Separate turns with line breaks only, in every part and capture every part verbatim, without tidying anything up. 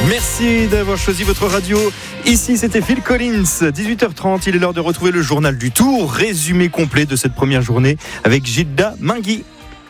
Merci d'avoir choisi votre radio. Ici, c'était Phil Collins. dix-huit heures trente, il est l'heure de retrouver le journal du Tour. Résumé complet de cette première journée avec Gilda Mingui.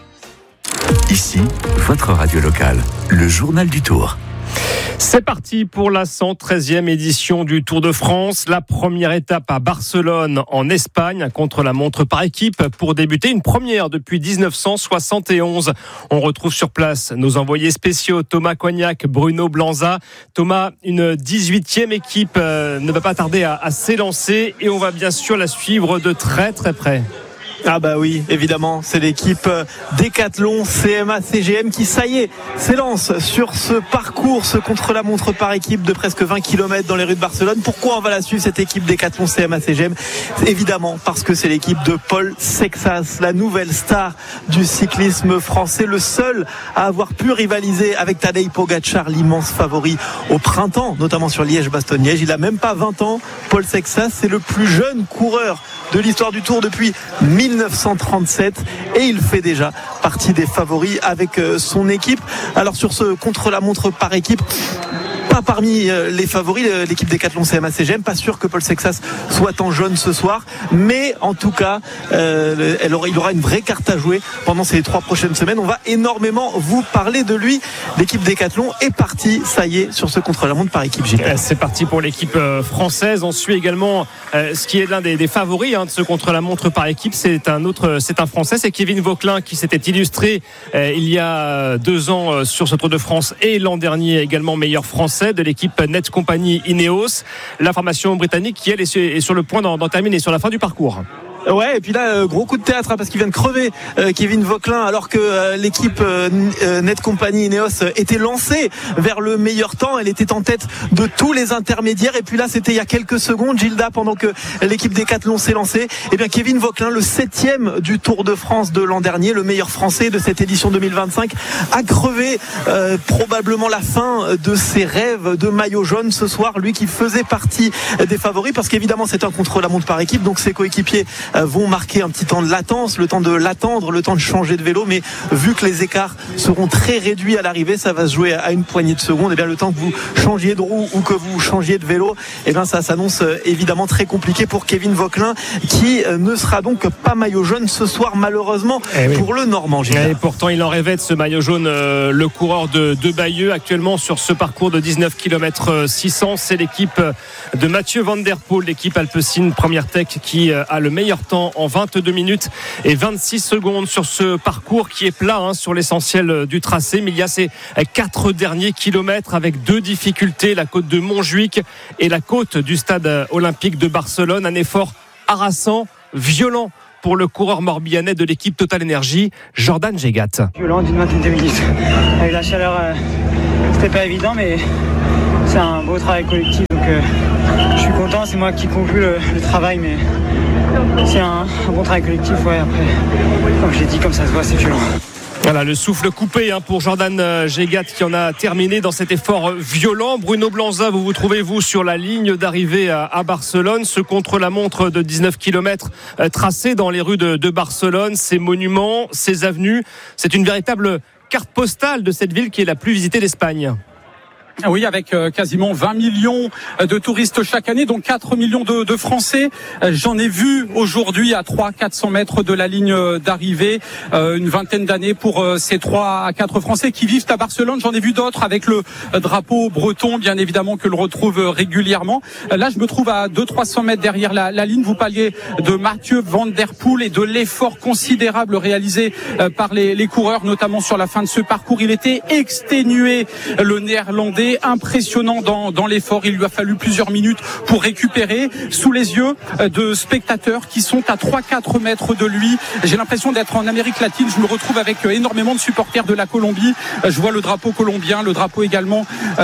Ici, votre radio locale, le journal du Tour.
C'est parti pour la cent treizième édition du Tour de France. La première étape à Barcelone en Espagne, contre la montre par équipe pour débuter. Une première depuis dix-neuf cent soixante et onze. On retrouve sur place nos envoyés spéciaux Thomas Cognac, Bruno Blanza. Thomas, une dix-huitième équipe euh, ne va pas tarder à, à s'élancer et on va bien sûr la suivre de très très près.
Ah bah oui, évidemment, c'est l'équipe Decathlon C M A C G M qui, ça y est, s'élance sur ce parcours, ce contre-la-montre par équipe de presque vingt kilomètres dans les rues de Barcelone. Pourquoi on va la suivre, cette équipe Decathlon C M A C G M ? Évidemment, parce que c'est l'équipe de Paul Sexas, la nouvelle star du cyclisme français, le seul à avoir pu rivaliser avec Tadej Pogačar, l'immense favori au printemps, notamment sur Liège-Bastogne-Liège. Il a même pas vingt ans, Paul Sexas, c'est le plus jeune coureur de l'histoire du Tour depuis dix-neuf cent trente-sept et il fait déjà partie des favoris avec son équipe. Alors sur ce contre-la-montre par équipe, pas parmi les favoris, l'équipe Decathlon C M A C G M, pas sûr que Paul Sexas soit en jaune ce soir, mais en tout cas euh, elle aura, il aura une vraie carte à jouer pendant ces trois prochaines semaines. On va énormément vous parler de lui. L'équipe Decathlon est partie, ça y est, sur ce contre-la-montre par équipe. Gilles.
C'est parti pour l'équipe française. On suit également euh, ce qui est l'un des, des favoris hein, de ce contre-la-montre par équipe. C'est un autre, c'est un Français, c'est Kevin Vauquelin qui s'était illustré euh, il y a deux ans euh, sur ce Tour de France et l'an dernier également meilleur Français de l'équipe Net Company Ineos. La formation britannique qui elle est sur le point d'en, d'en terminer sur la fin du parcours.
Ouais, et puis là, euh, gros coup de théâtre hein, parce qu'il vient de crever euh, Kevin Vauquelin alors que euh, l'équipe euh, Net Company Ineos était lancée vers le meilleur temps. Elle était en tête de tous les intermédiaires. Et puis là, c'était il y a quelques secondes, Gilda, pendant que l'équipe Decathlon s'est lancée. Et bien, Kevin Vauquelin, le septième du Tour de France de l'an dernier, le meilleur Français de cette édition deux mille vingt-cinq, a crevé euh, probablement la fin de ses rêves de maillot jaune ce soir. Lui qui faisait partie des favoris parce qu'évidemment, c'est un contre-la-montre par équipe. Donc, ses coéquipiers vont marquer un petit temps de latence, le temps de l'attendre, le temps de changer de vélo, mais vu que les écarts seront très réduits à l'arrivée, ça va se jouer à une poignée de secondes. Et bien le temps que vous changiez de roue ou que vous changiez de vélo, et bien ça s'annonce évidemment très compliqué pour Kevin Vauquelin qui ne sera donc pas maillot jaune ce soir malheureusement oui. pour le Normand.
Et pourtant il en rêvait de ce maillot jaune, euh, le coureur de, de Bayeux actuellement sur ce parcours de dix-neuf kilomètres six cents. C'est l'équipe de Mathieu Van Der Poel, l'équipe Alpecin Première Tech qui a le meilleur temps en vingt-deux minutes et vingt-six secondes sur ce parcours qui est plat hein, sur l'essentiel du tracé, mais il y a ces quatre derniers kilomètres avec deux difficultés, la côte de Montjuic et la côte du stade olympique de Barcelone. Un effort harassant, violent pour le coureur morbihanais de l'équipe Total Energy, Jordan Gégat.
Violent d'une vingtaine de minutes. Avec la chaleur, euh, c'était pas évident, mais c'est un beau travail collectif, donc euh, je suis content, c'est moi qui conclue le, le travail, mais c'est un, un bon travail collectif. Ouais, après, comme je l'ai dit, comme ça se voit, c'est violent.
Voilà, le souffle coupé hein, pour Jordan Gégat qui en a terminé dans cet effort violent. Bruno Blanza, vous vous trouvez vous sur la ligne d'arrivée à, à Barcelone, ce contre-la-montre de dix-neuf kilomètres euh, tracé dans les rues de, de Barcelone, ces monuments, ces avenues. C'est une véritable carte postale de cette ville qui est la plus visitée d'Espagne.
Oui, avec euh, quasiment vingt millions de touristes chaque année, donc quatre millions de, de Français. Euh, j'en ai vu aujourd'hui à trois à quatre cents mètres de la ligne d'arrivée, euh, une vingtaine d'années pour euh, ces trois à quatre Français qui vivent à Barcelone. J'en ai vu d'autres avec le drapeau breton, bien évidemment, que l'on retrouve régulièrement. Euh, là, je me trouve à deux à trois cents mètres derrière la, la ligne. Vous parliez de Mathieu Van Der Poel et de l'effort considérable réalisé euh, par les, les coureurs, notamment sur la fin de ce parcours. Il était exténué, le Néerlandais. Impressionnant dans, dans l'effort. Il lui a fallu plusieurs minutes pour récupérer sous les yeux de spectateurs qui sont à trois à quatre mètres de lui. J'ai l'impression d'être en Amérique latine. Je me retrouve avec énormément de supporters de la Colombie. Je vois le drapeau colombien, le drapeau également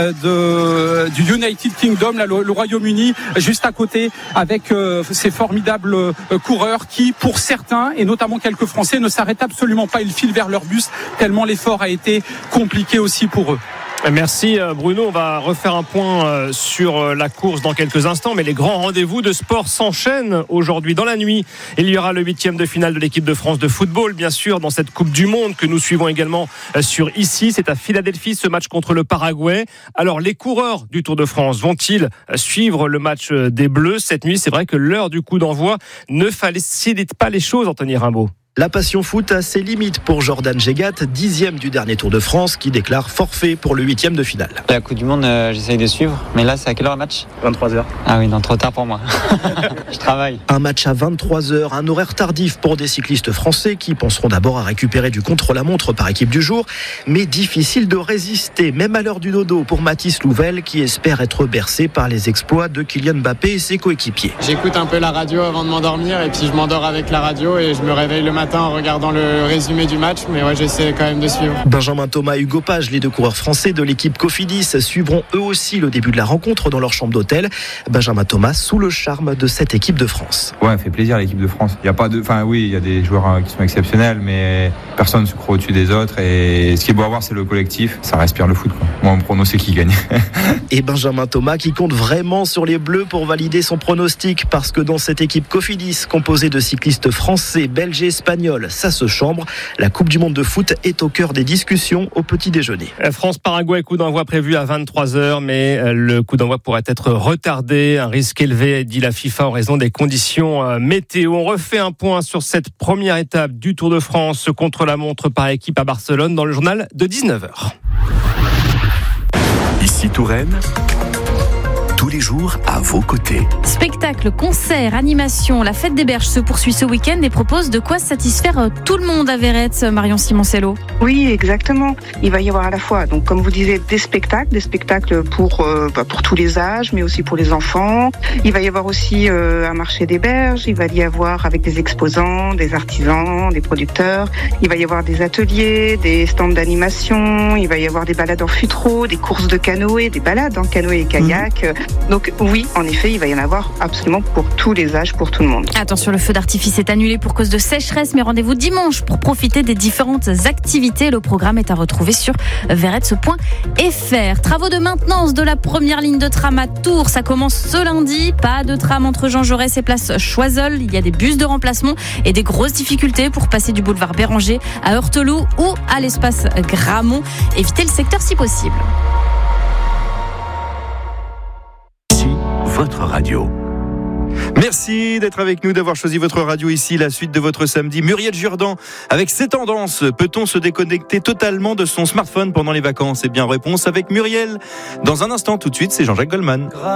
de, du United Kingdom, là, le, le Royaume-Uni, juste à côté, avec euh, ces formidables euh, coureurs qui, pour certains, et notamment quelques Français, ne s'arrêtent absolument pas. Ils filent vers leur bus tellement l'effort a été compliqué aussi pour eux.
Merci Bruno, on va refaire un point sur la course dans quelques instants, mais les grands rendez-vous de sport s'enchaînent aujourd'hui. Dans la nuit, il y aura le huitième de finale de l'équipe de France de football, bien sûr, dans cette Coupe du Monde que nous suivons également sur Ici. C'est à Philadelphie, ce match contre le Paraguay. Alors les coureurs du Tour de France vont-ils suivre le match des Bleus cette nuit? C'est vrai que l'heure du coup d'envoi ne facilite pas les choses, Anthony Rimbaud.
La passion foot a ses limites pour Jordan Gégat, dixième du dernier Tour de France, qui déclare forfait pour le huitième de finale.
La Coupe du Monde, euh, j'essaye de suivre, mais là c'est à quelle heure le match?
vingt-trois heures.
Ah oui, non, trop tard pour moi. Je travaille.
Un match à vingt-trois heures, un horaire tardif pour des cyclistes français qui penseront d'abord à récupérer du contre-la-montre par équipe du jour, mais difficile de résister, même à l'heure du dodo, pour Mathis Louvel qui espère être bercé par les exploits de Kylian Mbappé et ses coéquipiers.
J'écoute un peu la radio avant de m'endormir et puis je m'endors avec la radio et je me réveille le matin en regardant le résumé du match, mais ouais, j'essaie quand même de suivre.
Benjamin Thomas et Hugo Page, les deux coureurs français de l'équipe Cofidis, suivront eux aussi le début de la rencontre dans leur chambre d'hôtel. Benjamin Thomas sous le charme de cette équipe de France.
Ouais, ça fait plaisir l'équipe de France. Il y a pas de, enfin oui, il y a des joueurs qui sont exceptionnels, mais personne ne se croit au-dessus des autres. Et ce qui est beau à voir, c'est le collectif. Ça respire le foot, quoi. Moi, mon prono, c'est qui gagne.
Et Benjamin Thomas qui compte vraiment sur les Bleus pour valider son pronostic, parce que dans cette équipe Cofidis, composée de cyclistes français, belges et espagnols, ça se chambre. La Coupe du Monde de foot est au cœur des discussions au petit déjeuner.
France-Paraguay, coup d'envoi prévu à vingt-trois heures, mais le coup d'envoi pourrait être retardé. Un risque élevé, dit la FIFA, en raison des conditions météo. On refait un point sur cette première étape du Tour de France contre la montre par équipe à Barcelone dans le journal de dix-neuf heures.
Ici Touraine, tous les jours à vos côtés.
Spectacle, concert, animation, la fête des Berges se poursuit ce week-end et propose de quoi satisfaire tout le monde à Verrette, Marion Simoncello.
Oui, exactement. Il va y avoir à la fois, donc comme vous disiez, des spectacles, des spectacles pour euh, bah, pour tous les âges, mais aussi pour les enfants. Il va y avoir aussi euh, un marché des Berges. Il va y avoir avec des exposants, des artisans, des producteurs. Il va y avoir des ateliers, des stands d'animation. Il va y avoir des balades en fûtreau, des courses de canoë, des balades en canoë et kayak. Mmh. Donc oui, en effet, il va y en avoir absolument pour tous les âges, pour tout le monde.
Attention, le feu d'artifice est annulé pour cause de sécheresse, mais rendez-vous dimanche pour profiter des différentes activités. Le programme est à retrouver sur verrette point f r. Travaux de maintenance de la première ligne de tram à Tours, ça commence ce lundi. Pas de tram entre Jean Jaurès et place Choiseul. Il y a des bus de remplacement et des grosses difficultés pour passer du boulevard Béranger à Heurteloup ou à l'espace Gramont. Évitez le secteur si possible.
Votre radio.
Merci d'être avec nous, d'avoir choisi votre radio ici, la suite de votre samedi. Muriel Jourdan, avec ses tendances, peut-on se déconnecter totalement de son smartphone pendant les vacances? Eh bien, réponse avec Muriel. Dans un instant, tout de suite, c'est Jean-Jacques Goldman.